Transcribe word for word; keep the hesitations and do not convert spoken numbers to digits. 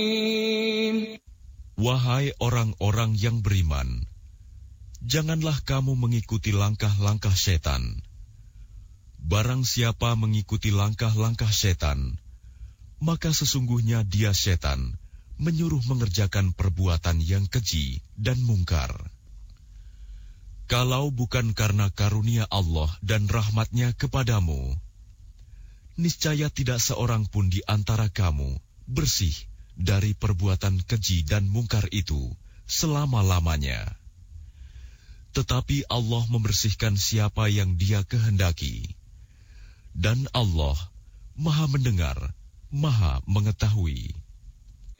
Wahai orang-orang yang beriman, janganlah kamu mengikuti langkah-langkah setan. Barang siapa mengikuti langkah-langkah setan, maka sesungguhnya dia setan, menyuruh mengerjakan perbuatan yang keji dan mungkar. Kalau bukan karena karunia Allah dan rahmat-Nya kepadamu, niscaya tidak seorang pun di antara kamu bersih dari perbuatan keji dan mungkar itu selama-lamanya. Tetapi Allah membersihkan siapa yang Dia kehendaki. Dan Allah Maha mendengar, Maha mengetahui.